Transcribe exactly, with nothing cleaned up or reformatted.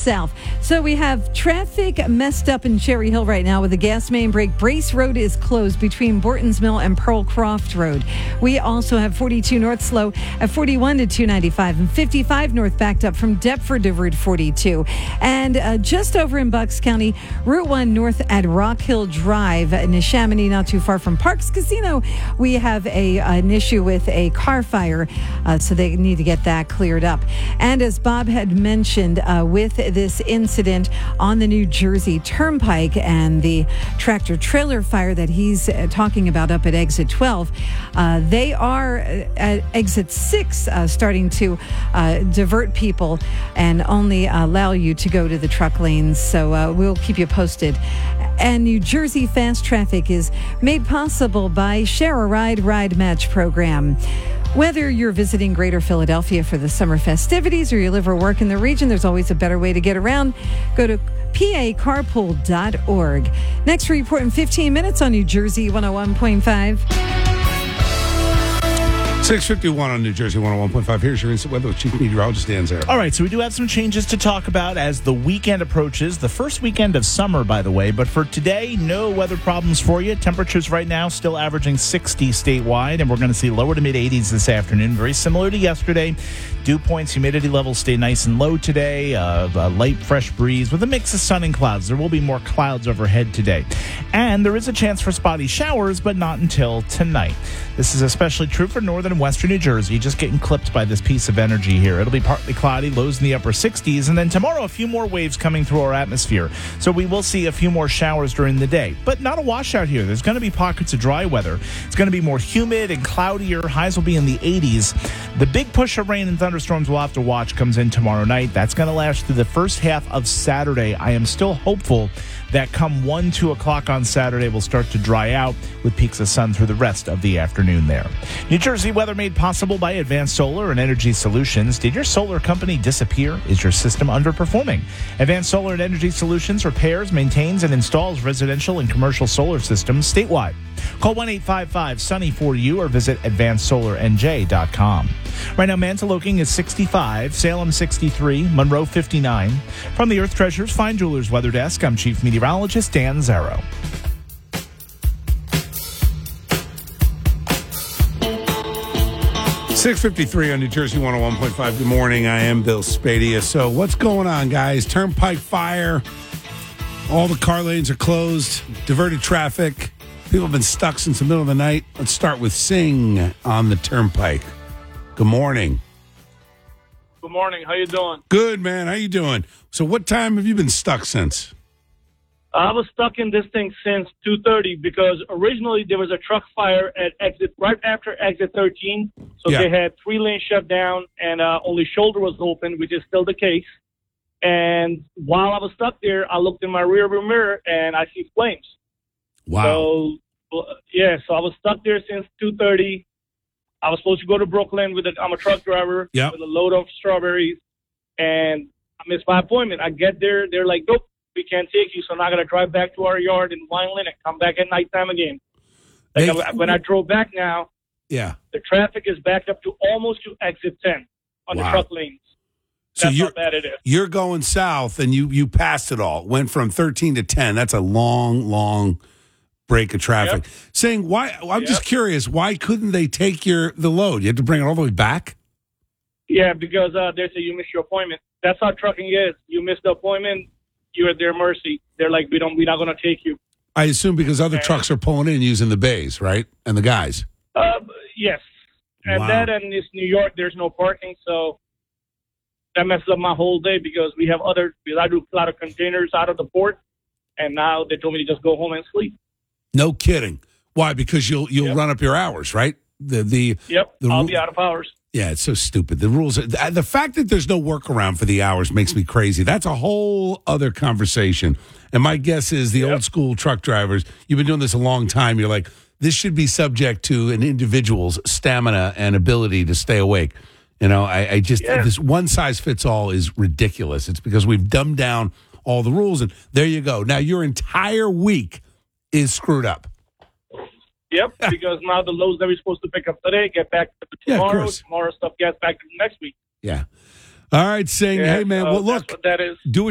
south. So we have traffic messed up in Cherry Hill right now with a gas main break. Brace Road is closed between Borton's Mill and Pearlcroft Road. We also have forty-two north slow at forty-one to two ninety-five and fifty-five north backed up from Deptford to Route forty-two. And uh, just over in Bucks County, Route one north at Rock Hill Drive in Neshaminy, not too far from Parks Casino, we have a an issue with a car fire, uh, so they need to get that cleared up. And as Bob had mentioned, uh, with this incident on the New Jersey Turnpike and the tractor trailer fire that he's uh, talking about up at exit twelve, uh, they are at exit six uh, starting to uh, divert people and only allow you to go to the truck lanes. So uh, we'll keep you posted. And New Jersey Fast Traffic is made possible by Share a Ride Ride Match program. Whether you're visiting Greater Philadelphia for the summer festivities or you live or work in the region, there's always a better way to get around. Go to P A carpool dot org. Next report in fifteen minutes on New Jersey one oh one point five. six fifty-one on New Jersey one oh one point five. Here's your instant weather with Chief Meteorologist Dan Zara. All right, so we do have some changes to talk about as the weekend approaches. The first weekend of summer, by the way. But for today, no weather problems for you. Temperatures right now still averaging sixty statewide, and we're going to see lower to mid-eighties this afternoon. Very similar to yesterday. Dew points, humidity levels stay nice and low today. Uh, a light, fresh breeze with a mix of sun and clouds. There will be more clouds overhead today. And there is a chance for spotty showers, but not until tonight. This is especially true for northern and western New Jersey, just getting clipped by this piece of energy here. It'll be partly cloudy, lows in the upper sixties, and then tomorrow a few more waves coming through our atmosphere. So we will see a few more showers during the day, but not a washout here. There's going to be pockets of dry weather. It's going to be more humid and cloudier. Highs will be in the eighties. The big push of rain and thunderstorms we'll have to watch comes in tomorrow night. That's going to last through the first half of Saturday. I am still hopeful that come one, two o'clock on Saturday will start to dry out with peaks of sun through the rest of the afternoon there. New Jersey weather made possible by Advanced Solar and Energy Solutions. Did your solar company disappear? Is your system underperforming? Advanced Solar and Energy Solutions repairs, maintains, and installs residential and commercial solar systems statewide. Call one eight five five sunny for you or visit advanced solar n j dot com. Right now, Mantoloking is sixty-five, Salem sixty-three, Monroe fifty-nine. From the Earth Treasures Fine Jewelers Weather Desk, I'm Chief Meteorologist Dan Zaro. six fifty-three on New Jersey one oh one point five. Good morning. I am Bill Spadia. So what's going on, guys? Turnpike fire. All the car lanes are closed. Diverted traffic. People have been stuck since the middle of the night. Let's start with Singh on the Turnpike. Good morning. Good morning. How you doing? Good, man. How you doing? So what time have you been stuck since? I was stuck in this thing since two thirty because originally there was a truck fire at exit right after exit thirteen. So Yeah. they had three lanes shut down and uh, only shoulder was open, which is still the case. And while I was stuck there, I looked in my rearview mirror and I see flames. Wow. So, yeah, so I was stuck there since two thirty. I was supposed to go to Brooklyn with a, I'm a truck driver Yep. with a load of strawberries, and I missed my appointment. I get there, they're like, nope, we can't take you, so now I got to drive back to our yard in Wineland and come back at nighttime again. Like They- I, when I drove back now, Yeah. the traffic is backed up to almost to exit ten on Wow. the truck lanes. So That's you're, how bad it is. you're going south, and you, you passed it all. Went from thirteen to ten. That's a long, long break of traffic. Yep. Saying, why? I'm Yep. just curious. Why couldn't they take your the load? You had to bring it all the way back? Yeah, because uh, they say you missed your appointment. That's how trucking is. You missed the appointment, you're at their mercy. They're like, we don't, we're not going to take you. I assume because other Yeah. trucks are pulling in using the bays, right? And the guys. Uh, yes. And Wow. that and this New York, there's no parking, so that messes up my whole day because we have other, because I do a lot of containers out of the port, and now they told me to just go home and sleep. No kidding. Why? Because you'll you'll Yep. run up your hours, right? The the Yep, The I'll ru- be out of hours. yeah, it's so stupid. The rules. Are, the fact that there's no workaround for the hours makes me crazy. That's a whole other conversation. And my guess is the Yep. old school truck drivers. You've been doing this a long time. You're like, this should be subject to an individual's stamina and ability to stay awake. You know, I, I just Yeah. this one size fits all is ridiculous. It's because we've dumbed down all the rules, and there you go. Now your entire week is screwed up. Yep, because now the loads that we're supposed to pick up today get back to Yeah, of tomorrow. course. Tomorrow stuff gets back to next week. Yeah. All right, saying, Yeah, hey man, so well that's look, what that is. do what